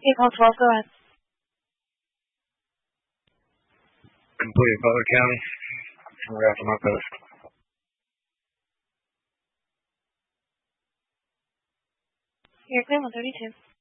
Hey, call 12, go ahead. Complete Butler County. We're after my post. You're clear, 132.